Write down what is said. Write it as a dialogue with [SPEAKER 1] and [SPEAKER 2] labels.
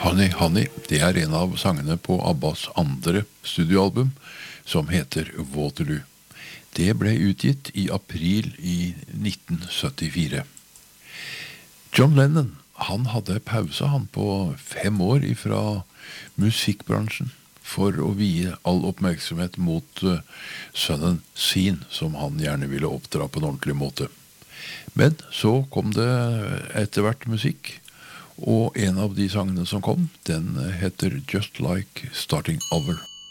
[SPEAKER 1] Honey Honey, det er en av sangene på Abbas andre studioalbum, som heter Waterloo. Det ble utgitt i april i 1974. John Lennon, han hadde pause han på 5 år ifra musikkbransjen for å vie all oppmerksomhet mot sønnen sin, som han gjerne ville oppdra på en ordentlig måte. Men så kom det etter hvert musikk, og en av de sangene som kom, den heter Just Like Starting Over.